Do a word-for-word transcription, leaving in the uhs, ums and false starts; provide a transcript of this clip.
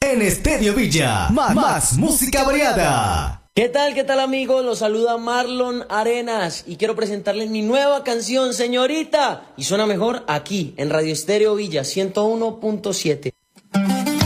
en Estéreo Villa. Más, más música variada. ¿Qué tal, qué tal amigos? Los saluda Marlon Arenas y quiero presentarles mi nueva canción, Señorita. Y suena mejor aquí, en Radio Estéreo Villa ciento uno punto siete.